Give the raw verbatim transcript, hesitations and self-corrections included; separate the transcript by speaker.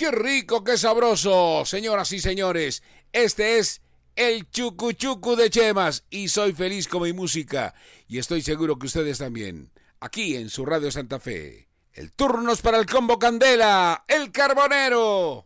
Speaker 1: ¡Qué rico, qué sabroso! Señoras y señores, este es el Chucu Chucu de Chemas y soy feliz con mi música y estoy seguro que ustedes también. Aquí en su Radio Santa Fe. El turno es para el Combo Candela, el Carbonero.